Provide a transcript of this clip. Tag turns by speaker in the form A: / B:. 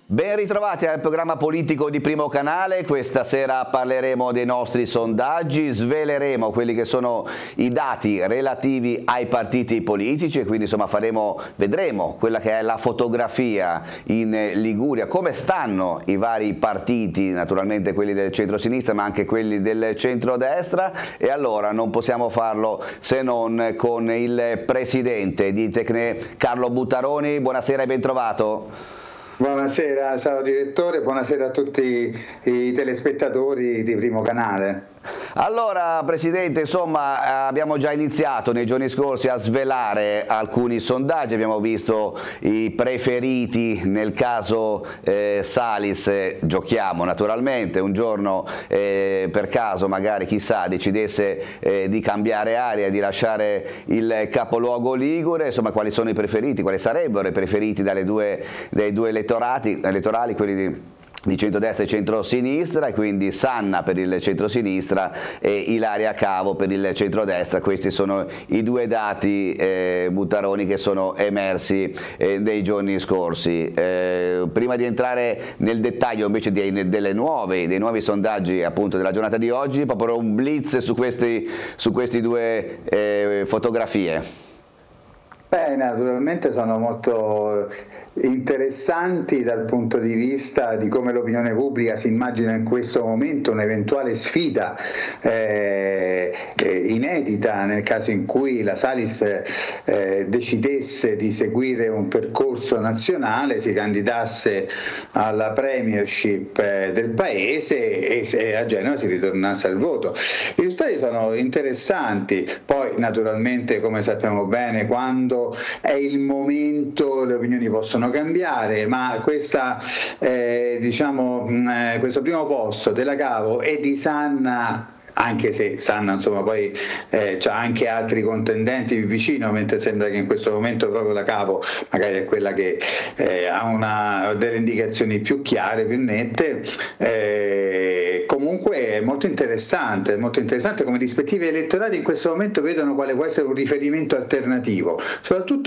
A: Ben ritrovati al programma politico di Primo Canale. Questa sera parleremo dei nostri sondaggi, sveleremo quelli che sono i dati relativi ai partiti politici e quindi insomma vedremo quella che è la fotografia in Liguria, come stanno i vari partiti, naturalmente quelli del centro-sinistra ma anche quelli del centro-destra, e allora non possiamo farlo se non con il presidente di Tecne, Carlo Buttaroni. Buonasera e ben trovato.
B: Buonasera, ciao direttore, buonasera a tutti i telespettatori di Primo Canale.
A: Allora Presidente, insomma abbiamo già iniziato nei giorni scorsi a svelare alcuni sondaggi, abbiamo visto i preferiti. Nel caso Salis giochiamo naturalmente, un giorno per caso magari chissà decidesse di cambiare aria, di lasciare il capoluogo ligure, insomma quali sono i preferiti, quali sarebbero i preferiti dai due elettorali, quelli di centrodestra e centrosinistra, e quindi Sanna per il centrosinistra e Ilaria Cavo per il centrodestra. Questi sono i due dati, Buttaroni, che sono emersi nei giorni scorsi. Prima di entrare nel dettaglio invece dei nuovi sondaggi appunto della giornata di oggi, proprio un blitz su questi due fotografie.
B: Beh, naturalmente sono molto interessanti dal punto di vista di come l'opinione pubblica si immagina in questo momento un'eventuale sfida inedita nel caso in cui la Salis decidesse di seguire un percorso nazionale, si candidasse alla premiership del paese e a Genova si ritornasse al voto. I risultati sono interessanti, poi naturalmente, come sappiamo bene, quando è il momento le opinioni possono cambiare, ma questo primo posto della Cavo e di Sanna, anche se Sanna insomma poi c'ha anche altri contendenti più vicino, mentre sembra che in questo momento proprio la Cavo magari è quella che ha delle indicazioni più chiare, più nette. Comunque è molto interessante come rispettivi elettorati in questo momento vedono quale può essere un riferimento alternativo, soprattutto